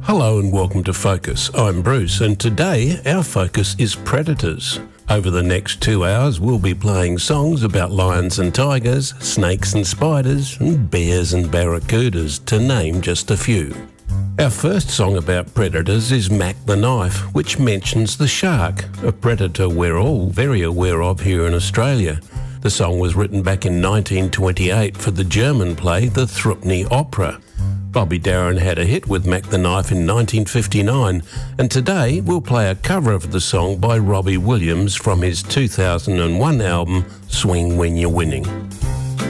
Hello and welcome to Focus. I'm Bruce, and today our focus is predators. Over the next 2 hours we'll be playing songs about lions and tigers, snakes and spiders, and bears and barracudas, to name just a few. Our first song about predators is Mac the Knife, which mentions the shark, a predator we're all very aware of here in Australia. The song was written back in 1928 for the German play The Thrupney Opera. Bobby Darin had a hit with Mac the Knife in 1959, and today we'll play a cover of the song by Robbie Williams from his 2001 album Swing When You're Winning.